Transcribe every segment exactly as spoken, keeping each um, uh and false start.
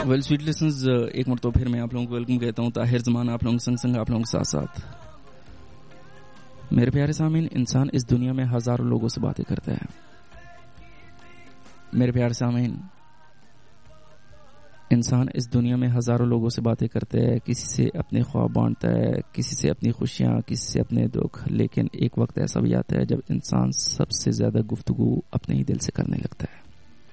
Well sweet لسنز، ایک مرتبہ پھر میں آپ لوگوں کو ویلکم کہتا ہوں. طاہر زمان آپ لوگوں کے سنگ سنگ آپ لوگوں کے ساتھ ساتھ. میرے پیارے سامعین، انسان اس دنیا میں ہزاروں لوگوں سے باتیں کرتا ہے. میرے پیارے سامعین، انسان اس دنیا میں ہزاروں لوگوں سے باتیں کرتا ہے. کسی سے اپنے خواب بانٹتا ہے، کسی سے اپنی خوشیاں، کسی سے اپنے دکھ. لیکن ایک وقت ایسا بھی آتا ہے جب انسان سب سے زیادہ گفتگو اپنے ہی دل سے کرنے لگتا ہے.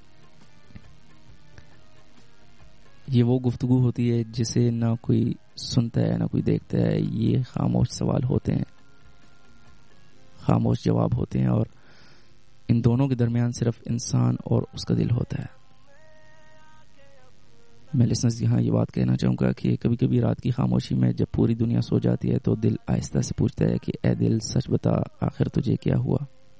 یہ وہ گفتگو ہوتی ہے جسے نہ کوئی سنتا ہے نہ کوئی دیکھتا ہے. یہ خاموش سوال ہوتے ہیں، خاموش جواب ہوتے ہیں، اور ان دونوں کے درمیان صرف انسان اور اس کا دل ہوتا ہے. میں لسنرز یہاں یہ بات کہنا چاہوں گا کہ کبھی کبھی رات کی خاموشی میں جب پوری دنیا سو جاتی ہے تو دل آہستہ سے پوچھتا ہے کہ اے دل سچ بتا، آخر تجھے کیا ہوا؟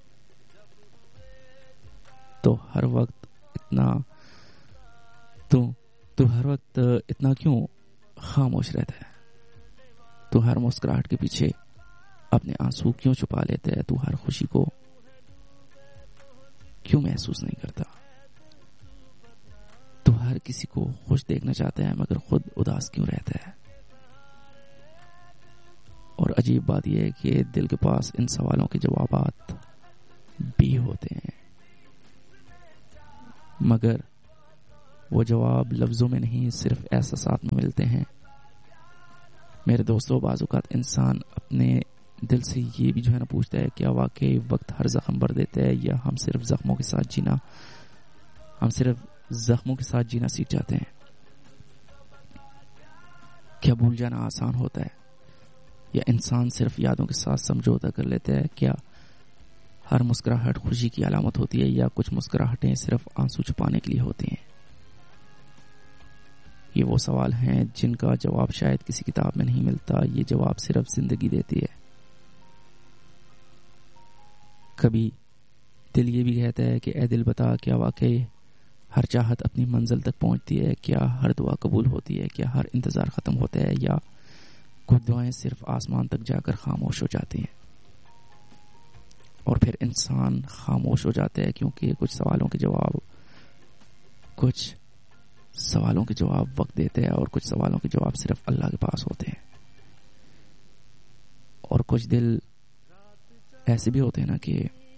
تو ہر وقت اتنا تو تو ہر وقت اتنا کیوں خاموش رہتا ہے؟ تو ہر مسکراہٹ کے پیچھے اپنے آنسو کیوں چھپا لیتا ہے؟ تو ہر خوشی کو کیوں محسوس نہیں کرتا؟ تو ہر کسی کو خوش دیکھنا چاہتا ہے مگر خود اداس کیوں رہتا ہے؟ اور عجیب بات یہ ہے کہ دل کے پاس ان سوالوں کے جوابات بھی ہوتے ہیں، مگر وہ جواب لفظوں میں نہیں، صرف احساسات میں ملتے ہیں. میرے دوستوں، بعض اوقات انسان اپنے دل سے یہ بھی جو ہے نا پوچھتا ہے، کیا واقعی وقت ہر زخم بھر دیتا ہے، یا ہم صرف زخموں کے ساتھ جینا ہم صرف زخموں کے ساتھ جینا سیکھ جاتے ہیں؟ کیا بھول جانا آسان ہوتا ہے، یا انسان صرف یادوں کے ساتھ سمجھوتا کر لیتا ہے؟ کیا ہر مسکراہٹ خوشی کی علامت ہوتی ہے، یا کچھ مسکراہٹیں صرف آنسو چھپانے کے لیے ہوتی ہیں؟ یہ وہ سوال ہیں جن کا جواب شاید کسی کتاب میں نہیں ملتا. یہ جواب صرف زندگی دیتی ہے. کبھی دل یہ بھی کہتا ہے کہ اے دل بتا، کیا واقعی ہر چاہت اپنی منزل تک پہنچتی ہے؟ کیا ہر دعا قبول ہوتی ہے؟ کیا ہر انتظار ختم ہوتا ہے، یا کچھ دعائیں صرف آسمان تک جا کر خاموش ہو جاتی ہیں؟ اور پھر انسان خاموش ہو جاتا ہے کیونکہ کچھ سوالوں کے جواب کچھ سوالوں کے جواب وقت دیتے ہیں، اور کچھ سوالوں کے جواب صرف اللہ کے پاس ہوتے ہیں. اور کچھ دل ایسے بھی ہوتے ہیں نا کہ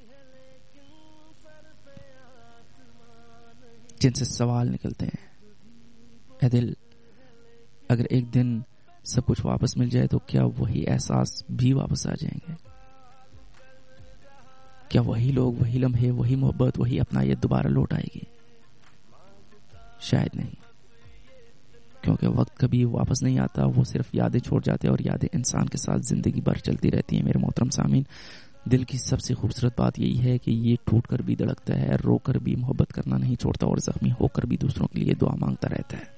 جن سے سوال نکلتے ہیں. اے دل، اگر ایک دن سب کچھ واپس مل جائے تو کیا وہی احساس بھی واپس آ جائیں گے؟ کیا وہی لوگ، وہی لمحے، وہی محبت، وہی اپنائیت دوبارہ لوٹ آئے گی؟ شاید نہیں، کیونکہ وقت کبھی واپس نہیں آتا، وہ صرف یادیں چھوڑ جاتے ہیں، اور یادیں انسان کے ساتھ زندگی بھر چلتی رہتی ہیں. میرے محترم سامعین، دل کی سب سے خوبصورت بات یہی ہے کہ یہ ٹوٹ کر بھی دھڑکتا ہے، رو کر بھی محبت کرنا نہیں چھوڑتا، اور زخمی ہو کر بھی دوسروں کے لیے دعا مانگتا رہتا ہے.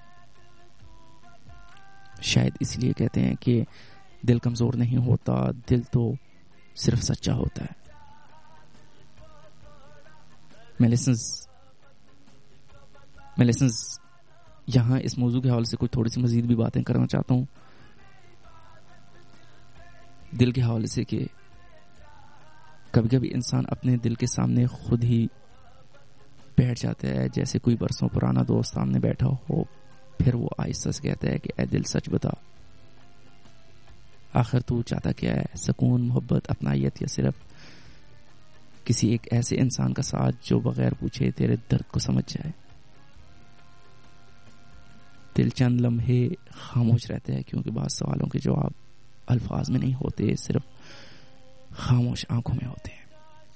شاید اس لیے کہتے ہیں کہ دل کمزور نہیں ہوتا، دل تو صرف سچا ہوتا ہے. میں لسنز میں لسنز یہاں اس موضوع کے حوالے سے کوئی تھوڑی سی مزید بھی باتیں کرنا چاہتا ہوں، دل کے حوالے سے، کہ کبھی کبھی انسان اپنے دل کے سامنے خود ہی بیٹھ جاتا ہے، جیسے کوئی برسوں پرانا دوست سامنے بیٹھا ہو. پھر وہ آہستہ سے کہتا ہے کہ اے دل سچ بتا، آخر تو چاہتا کیا ہے؟ سکون، محبت، اپنائیت، یا صرف کسی ایک ایسے انسان کا ساتھ جو بغیر پوچھے تیرے درد کو سمجھ جائے؟ دل چند لمحے خاموش رہتا ہے کیونکہ بعض سوالوں کے جواب الفاظ میں نہیں ہوتے، صرف خاموش آنکھوں میں ہوتے ہیں.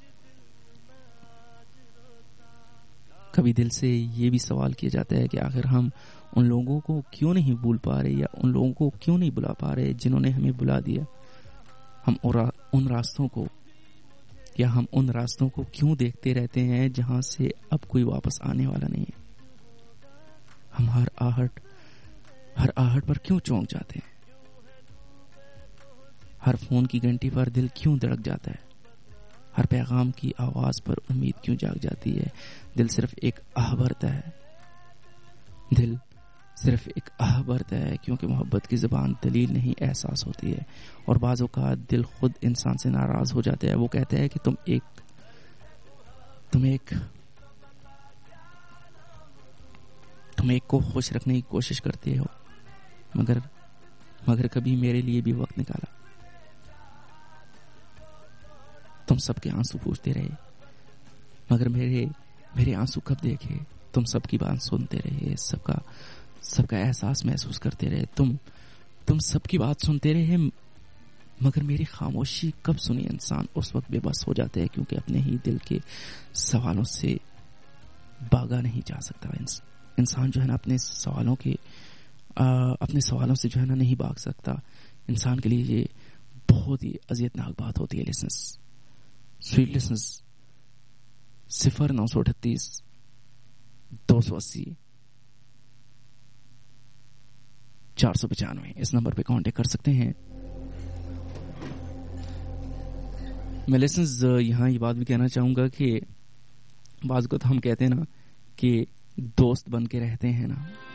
کبھی دل سے یہ بھی سوال کیا جاتا ہے کہ آخر ہم ان لوگوں کو کیوں نہیں بھول پا رہے، یا ان لوگوں کو کیوں نہیں بلا پا رہے جنہوں نے ہمیں بلا دیا؟ ہم ان راستوں کو یا ہم ان راستوں کو کیوں دیکھتے رہتے ہیں جہاں سے اب کوئی واپس آنے والا نہیں ہے؟ ہم ہر آہٹ ہر آہٹ پر کیوں چونک جاتے ہیں؟ ہر فون کی گھنٹی پر دل کیوں دھڑک جاتا ہے؟ ہر پیغام کی آواز پر امید کیوں جاگ جاتی ہے؟ دل صرف ایک آہ بھرتا ہے دل صرف ایک آہ بھرتا ہے کیونکہ محبت کی زبان دلیل نہیں، احساس ہوتی ہے. اور بعض اوقات دل خود انسان سے ناراض ہو جاتا ہے. وہ کہتا ہے کہ تم ایک تم ایک تم ایک کو خوش رکھنے کی کوشش کرتے ہو، مگر مگر کبھی میرے لیے بھی وقت نکالا؟ تم سب کے آنسو پوچھتے رہے، مگر میرے میرے آنسو کب دیکھے؟ تم سب کی بات سنتے رہے، سب کا سب کا احساس محسوس کرتے رہے، تم تم سب کی بات سنتے رہے، مگر میری خاموشی کب سنی؟ انسان اس وقت بے بس ہو جاتا ہے کیونکہ اپنے ہی دل کے سوالوں سے بھاگا نہیں جا سکتا۔ انسان جو ہے نا اپنے سوالوں کے آ, اپنے سوالوں سے جو ہے نا نہیں بھاگ سکتا۔ انسان کے لیے یہ بہت ہی اذیت ناک بات ہوتی ہے۔ لسنس سویٹ لسنس صفر نو سو اٹھتیس دو سو اسی چار سو پچانوے اس نمبر پہ کانٹیکٹ کر سکتے ہیں۔ میں لسنس یہاں یہ بات بھی کہنا چاہوں گا کہ بعض کو تو ہم کہتے ہیں نا کہ دوست بن کے رہتے ہیں نا،